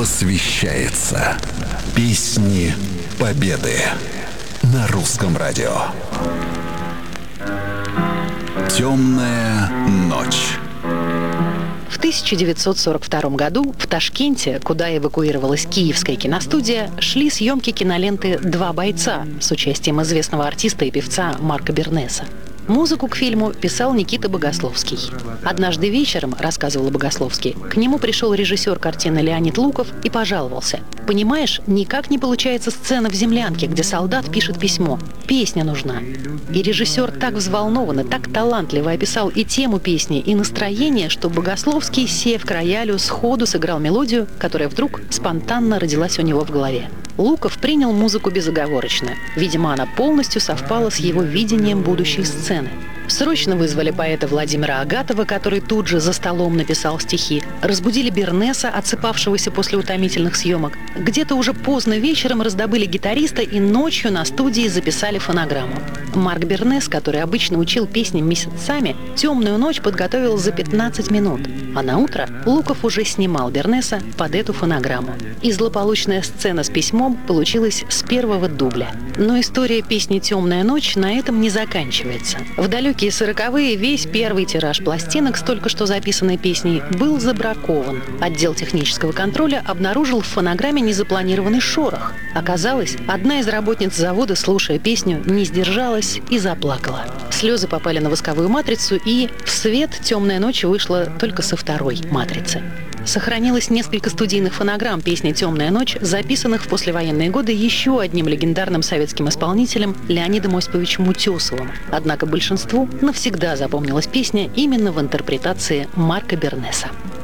посвящается «Песни Победы» на Русском радио. «Темная ночь». В 1942 году в Ташкенте, куда эвакуировалась Киевская киностудия, шли съемки киноленты «Два бойца» с участием известного артиста и певца Марка Бернеса. Музыку к фильму писал Никита Богословский. Однажды вечером, рассказывал Богословский, к нему пришел режиссер картины Леонид Луков и пожаловался. «Понимаешь, никак не получается сцена в землянке, где солдат пишет письмо. Песня нужна». И режиссер так взволнованно, так талантливо описал и тему песни, и настроение, что Богословский, сев к роялю, сходу сыграл мелодию, которая вдруг спонтанно родилась у него в голове. Луков принял музыку безоговорочно. Видимо, она полностью совпала с его видением будущей сцены. Срочно вызвали поэта Владимира Агатова, который тут же за столом написал стихи. Разбудили Бернеса, отсыпавшегося после утомительных съемок. Где-то уже поздно вечером раздобыли гитариста и ночью на студии записали фонограмму. Марк Бернес, который обычно учил песни месяцами, «Темную ночь» подготовил за 15 минут. А на утро Луков уже снимал Бернеса под эту фонограмму. И злополучная сцена с письмом получилась с первого дубля. Но история песни «Темная ночь» на этом не заканчивается. В далекие 40-е весь первый тираж пластинок с только что записанной песней был забракован. Отдел технического контроля обнаружил в фонограмме незапланированный шорох. Оказалось, одна из работниц завода, слушая песню, не сдержалась и заплакала. Слезы попали на восковую матрицу, и в свет «Темная ночь» вышла только со второй матрицы. Сохранилось несколько студийных фонограмм песни «Темная ночь», записанных в послевоенные годы еще одним легендарным советским исполнителем Леонидом Осиповичем Утесовым. Однако большинству навсегда запомнилась песня именно в интерпретации Марка Бернеса.